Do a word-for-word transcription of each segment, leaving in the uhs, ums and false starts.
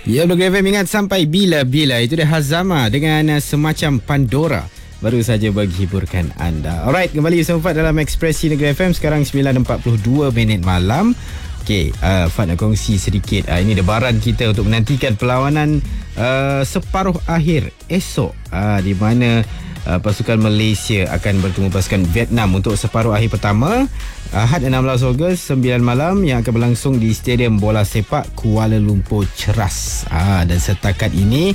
Ya, Blog F M ingat sampai bila-bila. Itu dia Hazama dengan uh, semacam Pandora. Baru saja bagi hiburkan anda. Alright, kembali bersama Fad dalam Ekspresi Negeri F M. Sekarang sembilan empat puluh dua minit malam. Okey, uh, Fad nak kongsi sedikit. Uh, ini debaran kita untuk menantikan perlawanan uh, separuh akhir esok. Uh, di mana uh, pasukan Malaysia akan bertemu pasukan Vietnam untuk separuh akhir pertama. Ahad enam belas Ogos sembilan malam yang akan berlangsung di Stadium Bola Sepak Kuala Lumpur Ceras. Uh, dan setakat ini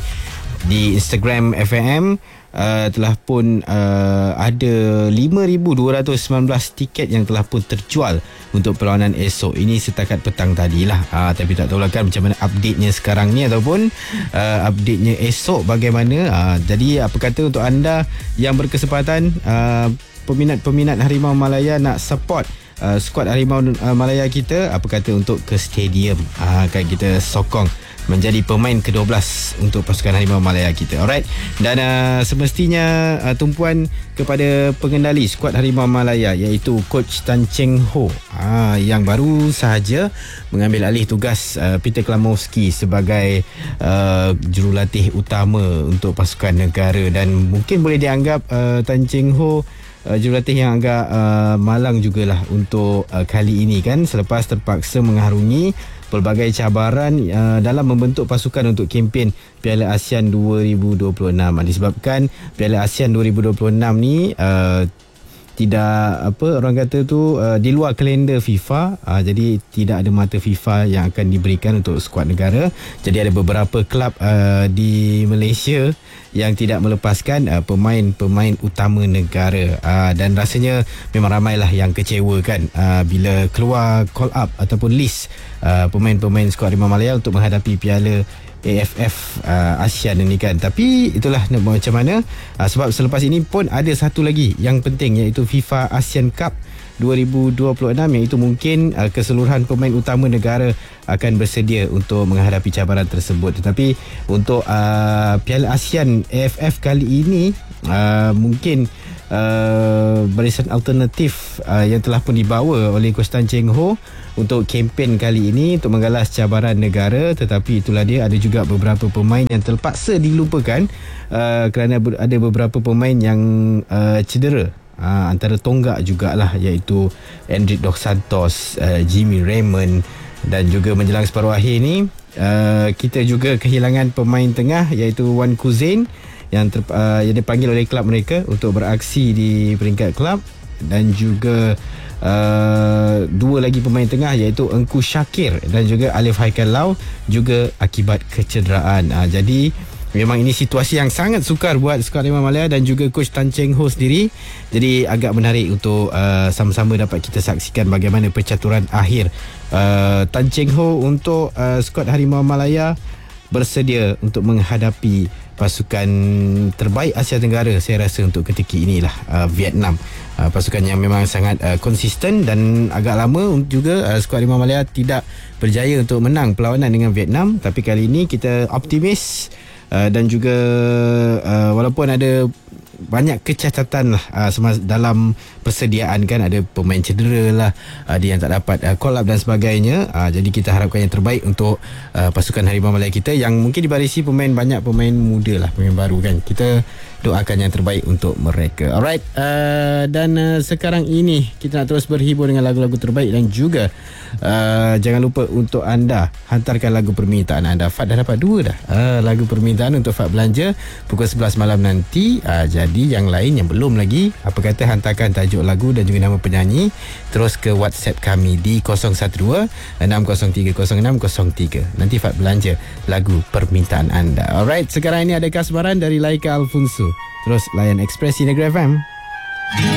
di Instagram F M Uh, telah pun uh, ada lima ribu dua ratus sembilan belas tiket yang telah pun terjual untuk perlawanan esok. Ini setakat petang tadilah. Uh, tapi tak tahulah kan macam mana update-nya sekarang ni ataupun uh, update-nya esok bagaimana. Uh, jadi apa kata untuk anda yang berkesempatan, uh, peminat-peminat Harimau Malaya nak support uh, skuad Harimau uh, Malaya kita, apa kata untuk ke stadium, uh, kan kita sokong menjadi pemain ke dua belas untuk pasukan Harimau Malaya kita. Alright. Dan uh, semestinya uh, tumpuan kepada pengendali skuad Harimau Malaya iaitu Coach Tan Cheng Ho uh, yang baru sahaja mengambil alih tugas uh, Peter Klamowski sebagai uh, jurulatih utama untuk pasukan negara. Dan mungkin boleh dianggap uh, Tan Cheng Ho Uh, jurulatih yang agak uh, malang jugalah untuk uh, kali ini kan, selepas terpaksa mengharungi pelbagai cabaran uh, dalam membentuk pasukan untuk kempen Piala ASEAN dua ribu dua puluh enam. Disebabkan Piala ASEAN dua ribu dua puluh enam ni uh, tidak apa orang kata tu uh, di luar kalender FIFA, uh, jadi tidak ada mata FIFA yang akan diberikan untuk skuad negara. Jadi ada beberapa kelab uh, di Malaysia yang tidak melepaskan uh, pemain-pemain utama negara, uh, dan rasanya memang ramailah yang kecewa kan uh, bila keluar call up ataupun list uh, pemain-pemain skuad Harimau Malaya untuk menghadapi Piala A F F uh, ASEAN ini kan. Tapi itulah nak buat macam mana, uh, sebab selepas ini pun ada satu lagi yang penting, iaitu FIFA ASEAN Cup dua ribu dua puluh enam, iaitu mungkin uh, keseluruhan pemain utama negara akan bersedia untuk menghadapi cabaran tersebut. Tetapi untuk uh, Piala ASEAN A F F kali ini uh, mungkin uh, barisan alternatif uh, yang telah pun dibawa oleh Coach Tan Cheng Ho untuk kempen kali ini untuk menggalas cabaran negara. Tetapi itulah dia, ada juga beberapa pemain yang terpaksa dilupakan uh, kerana ada beberapa pemain yang uh, cedera. Uh, antara tonggak jugalah, iaitu Endrick Dos Santos, uh, Jimmy Raymond, dan juga menjelang separuh akhir ni uh, kita juga kehilangan pemain tengah iaitu Wan Kuzain yang, ter, uh, yang dipanggil oleh kelab mereka untuk beraksi di peringkat kelab, dan juga uh, dua lagi pemain tengah iaitu Engku Syakir dan juga Alif Haikal Lau juga akibat kecederaan. Uh, jadi memang ini situasi yang sangat sukar buat skuad Harimau Malaya dan juga Coach Tan Cheng Ho sendiri. Jadi agak menarik untuk uh, sama-sama dapat kita saksikan bagaimana percaturan akhir uh, Tan Cheng Ho untuk uh, skuad Harimau Malaya bersedia untuk menghadapi pasukan terbaik Asia Tenggara, saya rasa untuk ketika inilah, uh, Vietnam. Uh, pasukan yang memang sangat uh, konsisten, dan agak lama juga uh, skuad Harimau Malaya tidak berjaya untuk menang perlawanan dengan Vietnam. Tapi kali ini kita optimis. Uh, dan juga uh, walaupun ada banyak kecacatan lah uh, semasa dalam persediaan kan, ada pemain cedera lah, ada yang tak dapat uh, call up dan sebagainya, uh, jadi kita harapkan yang terbaik untuk uh, pasukan Harimau Malaya kita yang mungkin dibarisi pemain, banyak pemain muda lah, pemain baru kan. Kita doakan yang terbaik untuk mereka. Alright, uh, dan uh, sekarang ini kita nak terus berhibur dengan lagu-lagu terbaik, dan juga uh, jangan lupa untuk anda hantarkan lagu permintaan anda. Fad dah dapat dua dah uh, lagu permintaan untuk Fad belanja pukul sebelas malam nanti. uh, jadi yang lain yang belum lagi, apa kata hantarkan tajuk lagu dan juga nama penyanyi terus ke WhatsApp kami di kosong satu dua enam kosong tiga kosong enam kosong tiga. Nanti Fad belanja lagu permintaan anda. Alright, sekarang ini ada kasmaran dari Laika Alfonso. Terus layan Ekspresi Negeri F M.